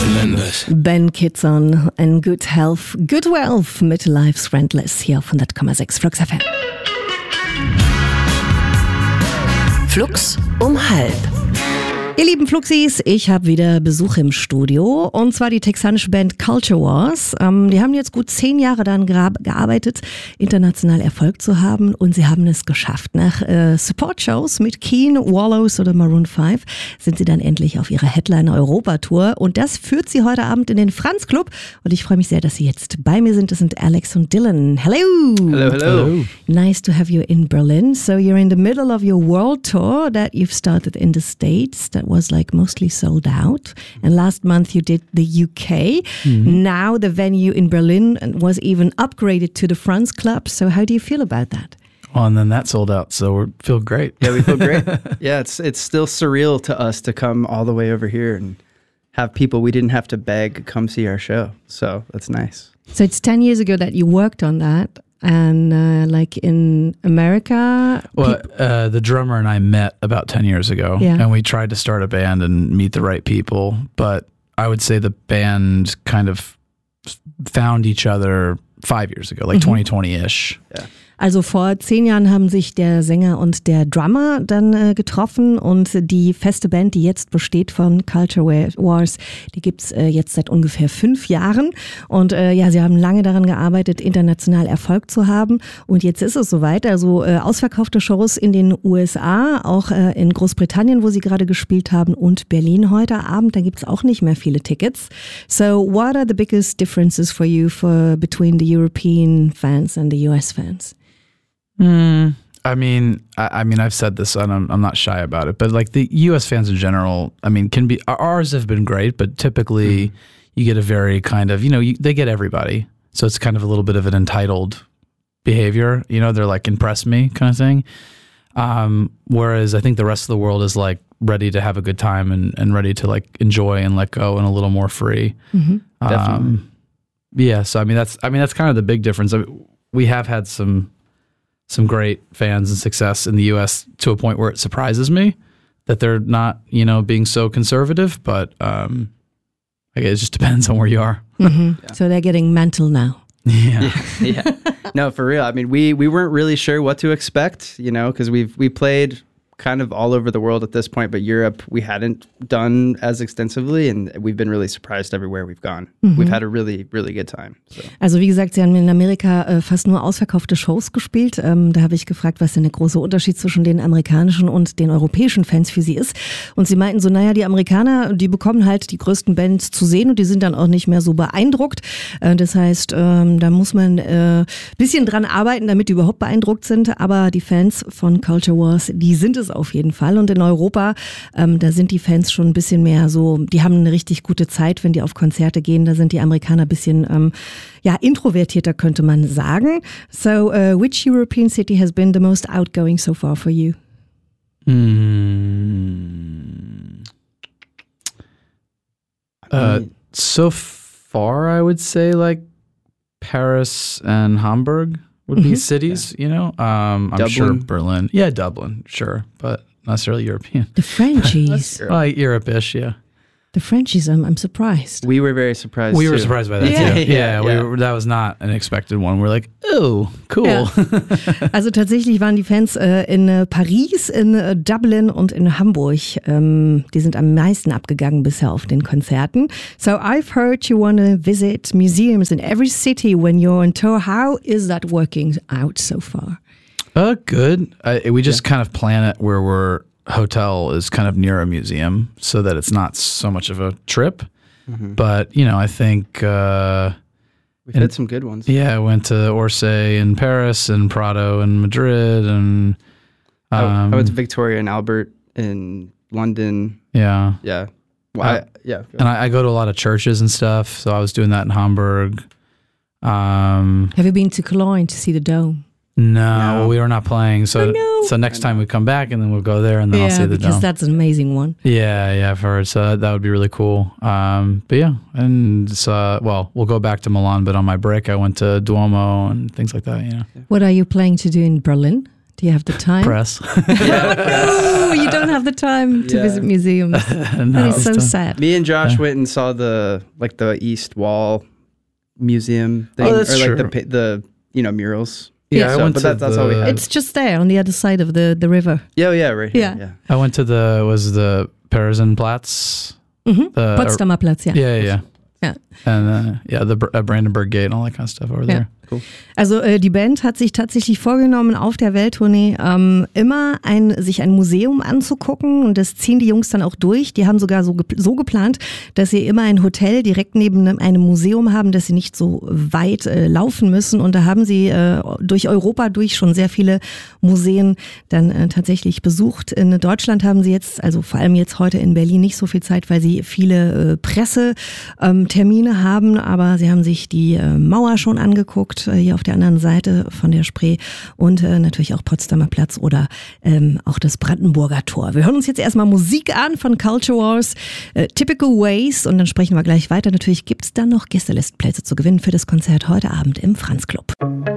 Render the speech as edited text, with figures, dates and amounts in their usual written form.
Tremendous. Ben Kitson and Good Health, Good Wealth mit Life's Rentless hier auf 100,6 Flux FM. Flux um 12. Ihr lieben Fluxis, ich habe wieder Besuch im Studio und zwar die texanische Band Culture Wars. Die haben jetzt gut 10 Jahre daran gearbeitet, international Erfolg zu haben und sie haben es geschafft. Nach Support-Shows mit Keen, Wallows oder Maroon 5 sind sie dann endlich auf ihrer Headliner-Europa-Tour und das führt sie heute Abend in den Franz Club und ich freue mich sehr, dass sie jetzt bei mir sind. Das sind Alex und Dylan. Hello! Hello, hello. Nice to have you in Berlin. So you're in the middle of your world tour that you've started in the States. That was like mostly sold out. And last month you did the UK. Mm-hmm. Now the venue in Berlin was even upgraded to the Franz Club. So how do you feel about that? Well, and then that sold out, so we feel great. Yeah, we feel great. Yeah, it's still surreal to us to come all the way over here and have people we didn't have to beg come see our show. So that's nice. So it's 10 years ago that you worked on that. And like in America? Well, the drummer and I met about 10 years ago, and we tried to start a band and meet the right people. But I would say the band kind of found each other 5 years ago, like 2020-ish. Yeah. Also vor 10 Jahren haben sich der Sänger und der Drummer dann getroffen und die feste Band, die jetzt besteht von Culture Wars, die gibt's jetzt seit ungefähr 5 Jahren und ja, sie haben lange daran gearbeitet, international Erfolg zu haben und jetzt ist es soweit, also ausverkaufte Shows in den USA, auch in Großbritannien, wo sie gerade gespielt haben und Berlin heute Abend, da gibt's auch nicht mehr viele Tickets. So what are the biggest differences for you between the European fans and the US fans? I mean, I've said this, and I'm not shy about it, but like the U.S. fans in general, I mean, ours have been great, but typically you get a very kind of, they get everybody. So it's kind of a little bit of an entitled behavior, they're like, impress me kind of thing. Whereas I think the rest of the world is like ready to have a good time and ready to like enjoy and let go and a little more free. Mm-hmm. Definitely. Yeah. So, that's kind of the big difference. We have had some great fans and success in the U.S. to a point where it surprises me that they're not, being so conservative. But I guess it just depends on where you are. Mm-hmm. Yeah. So they're getting mental now. Yeah. Yeah. No, for real. I mean, we weren't really sure what to expect, because we played kind of all over the world at this point, but Europe we hadn't done as extensively and we've been really surprised everywhere we've gone. Mhm. We've had a really, really good time. So. Also wie gesagt, sie haben in Amerika fast nur ausverkaufte Shows gespielt. Da habe ich gefragt, was denn der große Unterschied zwischen den amerikanischen und den europäischen Fans für sie ist. Und sie meinten so, naja, die Amerikaner, die bekommen halt die größten Bands zu sehen und die sind dann auch nicht mehr so beeindruckt. Das heißt, da muss man bisschen dran arbeiten, damit die überhaupt beeindruckt sind. Aber die Fans von Culture Wars, die sind es auf jeden Fall. Und in Europa, da sind die Fans schon ein bisschen mehr so, die haben eine richtig gute Zeit, wenn die auf Konzerte gehen. Da sind die Amerikaner ein bisschen introvertierter, könnte man sagen. So, which European city has been the most outgoing so far for you? So far, I would say like Paris and Hamburg would be cities, I'm sure Berlin. Yeah, Dublin, sure, but not necessarily European. The Frenchies. Europe-ish, yeah. The Frenchies, I'm surprised. We were very surprised We too. were surprised by that too. Yeah. That was not an expected one. We're like, oh, cool. Ja. Also tatsächlich waren die Fans in Paris, in Dublin und in Hamburg. Die sind am meisten abgegangen bisher auf den Konzerten. So I've heard you want to visit museums in every city when you're on tour. How is that working out so far? Good. We just kind of plan it where we're hotel is kind of near a museum so that it's not so much of a trip. Mm-hmm. But, I think... We've had some good ones. Yeah, I went to Orsay in Paris and Prado in Madrid. And I went to Victoria and Albert in London. Yeah. Yeah. Well, and I go to a lot of churches and stuff. So I was doing that in Hamburg. Have you been to Cologne to see the Dome? No, we were not playing. So next time we come back and then we'll go there and then I'll see the Dome. Because that's an amazing one. Yeah, I've heard. So that would be really cool. But yeah, and we'll go back to Milan, but on my break I went to Duomo and things like that, What are you planning to do in Berlin? Do you have the time? Press. Oh, you don't have the time to visit museums. That is so sad. Me and Josh went and saw the East Wall Museum thing, that's or like true. the murals. Yeah, I went to that's all we had. It's just there on the other side of the river. Yeah, right here. Yeah. Yeah. I went to the Perisenplatz. Potsdamer Platz, ja. Yeah. Ja. And the Brandenburg Gate and all that kind of stuff over there. Cool. Also die Band hat sich tatsächlich vorgenommen, auf der Welttournee immer sich ein Museum anzugucken, und das ziehen die Jungs dann auch durch. Die haben sogar so geplant, dass sie immer ein Hotel direkt neben einem Museum haben, dass sie nicht so weit laufen müssen, und da haben sie durch Europa schon sehr viele Museen dann tatsächlich besucht. In Deutschland haben sie jetzt, also vor allem jetzt heute in Berlin, nicht so viel Zeit, weil sie viele Pressetermine haben, aber sie haben sich die Mauer schon angeguckt, hier auf der anderen Seite von der Spree, und natürlich auch Potsdamer Platz oder auch das Brandenburger Tor. Wir hören uns jetzt erstmal Musik an von Culture Wars, Typical Ways, und dann sprechen wir gleich weiter. Natürlich gibt es dann noch Gästelistplätze zu gewinnen für das Konzert heute Abend im Franz Club.